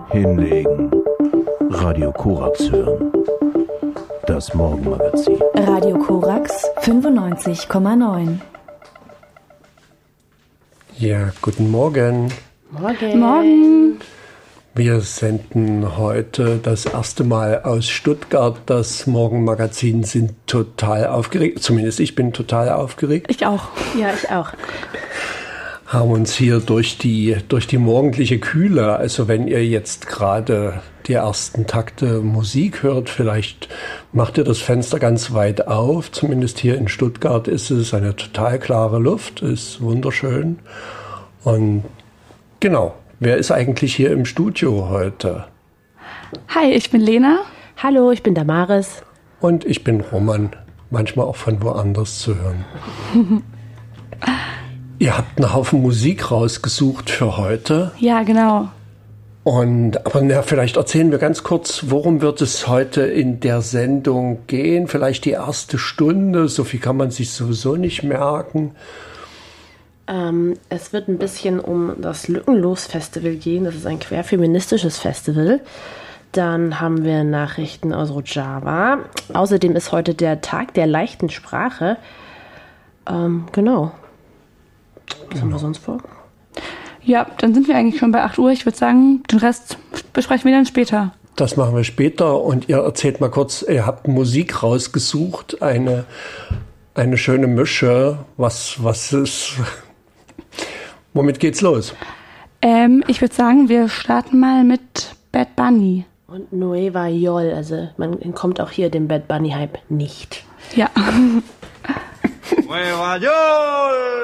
Hinlegen. Radio Korax hören. Das Morgenmagazin. Radio Korax 95,9. Ja, guten Morgen. Morgen. Wir senden heute das erste Mal aus Stuttgart. Das Morgenmagazin sind total aufgeregt. Zumindest ich bin total aufgeregt. Ich auch. Ja, ich auch. Haben uns hier durch die morgendliche Kühle, also wenn ihr jetzt gerade die ersten Takte Musik hört, vielleicht macht ihr das Fenster ganz weit auf. Zumindest hier in Stuttgart ist es eine total klare Luft, ist wunderschön. Und genau, wer ist eigentlich hier im Studio heute? Hi, ich bin Lena. Hallo, ich bin Damaris. Und ich bin Roman, manchmal auch von woanders zu hören. Ihr habt einen Haufen Musik rausgesucht für heute. Ja, genau. Aber vielleicht erzählen wir ganz kurz, worum wird es heute in der Sendung gehen? Vielleicht die erste Stunde, so viel kann man sich sowieso nicht merken. Es wird ein bisschen um das Lückenlos-Festival gehen. Das ist ein querfeministisches Festival. Dann haben wir Nachrichten aus Rojava. Außerdem ist heute der Tag der leichten Sprache. Genau. Was haben wir sonst vor? Ja, dann sind wir eigentlich schon bei 8 Uhr. Ich würde sagen, den Rest besprechen wir dann später. Das machen wir später. Und ihr erzählt mal kurz, ihr habt Musik rausgesucht, eine schöne Mische. Was ist... Womit geht's los? Ich würde sagen, wir starten mal mit Bad Bunny. Und Nueva York. Also man entkommt auch hier dem Bad Bunny-Hype nicht. Ja. Nueva York!